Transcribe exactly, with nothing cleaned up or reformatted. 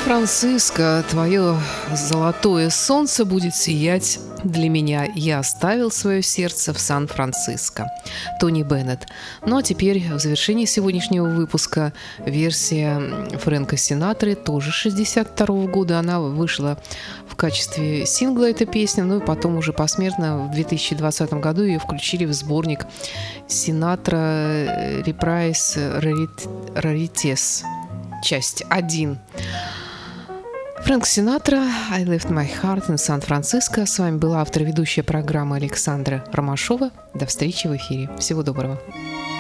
Сан-Франциско, твое золотое солнце будет сиять для меня. Я оставил свое сердце в Сан-Франциско. Тони Беннет. Ну а теперь в завершении сегодняшнего выпуска версия Фрэнка Синатры, тоже шестьдесят второго года. Она вышла в качестве сингла, эта песня, ну и потом уже посмертно в две тысячи двадцатом году ее включили в сборник Синатра Репрайс Раритес, часть один. Фрэнк Синатра, I left my heart in Сан-Франциско. С вами была автор и ведущая программы Александра Ромашова. До встречи в эфире. Всего доброго.